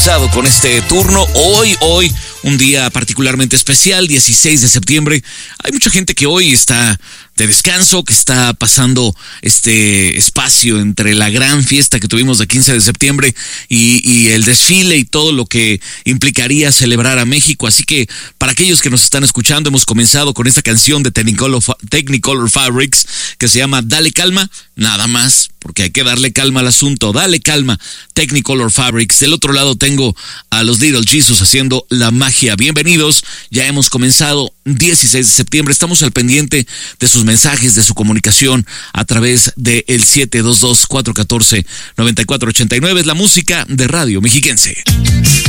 Con este turno, hoy, un día particularmente especial, 16 de septiembre. Hay mucha gente que hoy está de descanso, que está pasando este espacio entre la gran fiesta que tuvimos de 15 de septiembre y el desfile y todo lo que implicaría celebrar a México. Así que para aquellos que nos están escuchando, hemos comenzado con esta canción de Technicolor Fabrics que se llama Dale Calma, nada más, porque hay que darle calma al asunto. Dale calma, Technicolor Fabrics. Del otro lado tengo a los Little Jesus haciendo la magia. Bienvenidos, ya hemos comenzado 16 de septiembre. Estamos al pendiente de sus mensajes, de su comunicación a través del 722-414-9489. Es la música de Radio Mexiquense.